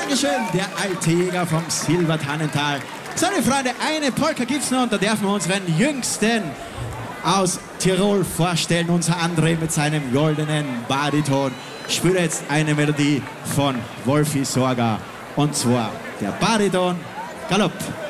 Dankeschön, der alte Jäger vom Silbertannental. So, meine Freunde, eine Polka gibt's noch und da dürfen wir unseren Jüngsten aus Tirol vorstellen, unser André mit seinem goldenen Bariton. Spielt jetzt eine Melodie von Wolfi Sorga und zwar der Bariton Galopp.